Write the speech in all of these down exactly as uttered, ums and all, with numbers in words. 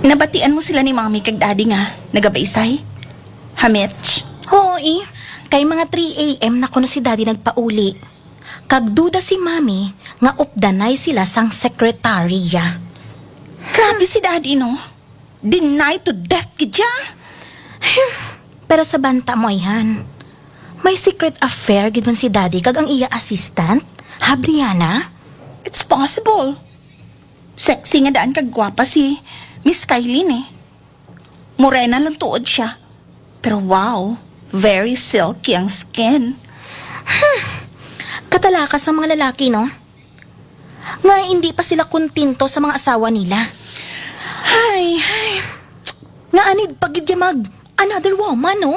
Nabatian mo sila ni mami kag daddy nga, nagabaysay? Hametch? Oo eh. Kay mga three a.m. na kuno si daddy nagpauli. Kag duda si mami nga updanay sila sang sekretarya. Grabe si daddy, no? Deny to death kidya. Pero sa banta mo yan, may secret affair gid man si daddy kag ang iya assistant, ha Brianna? It's possible. Sexy nga daan kag gwapa si Miss Kylene eh. Morena lang tuod siya. Pero wow, very silky ang skin. Katalakas sa mga lalaki, no? Nga hindi pa sila kontento sa mga asawa nila. Ay, Nga anid pagid ya mag another woman, no?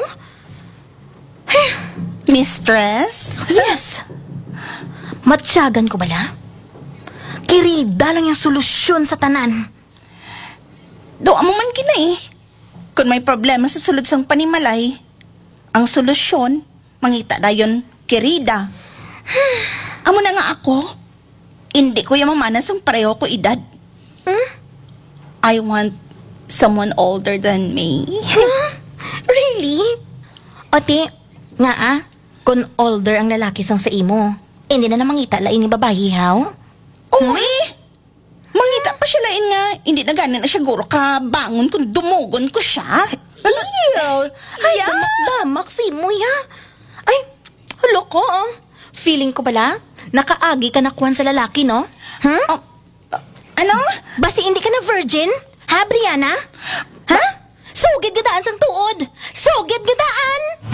mistress? Yes. Matsyagan ko bala? Kirida lang yung solusyon sa tanan. Do amo man gina eh. Kung may problema sa sulod sang panimalay, ang solusyon, mangita dayon kirida. Amo na nga ako, hindi ko yung mamanas ang pareho ko edad. Hmm? I want someone older than me. Really? Ote, nga ah, kung older ang lalaki sang sa imo, hindi na namangita lain ni babae, haw? Uy! Mangita pa siya lain nga, hindi na ganin na siya guro ka bangon kung dumugon ko siya. Ew! Ay, damak-damak si mo, ya. Ay, hulo ko, oh. Feeling ko bala, nakaagi ka na kuwan sa lalaki, no? Hmm? Oh, uh, ano? Basi hindi ka na virgin? Ha, Brianna? Ha? Sugid gadaan sang tuod! Sugid gadaan!